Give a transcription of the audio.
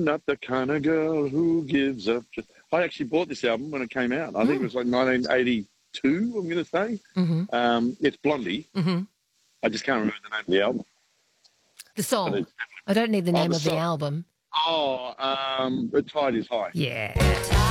I'm not the kind of girl who gives up. I actually bought this album when it came out. I think it was like 1982, I'm going to say. It's Blondie. I just can't remember the name of the album. The song. I don't need the name of the album. The Tide is High. Yeah.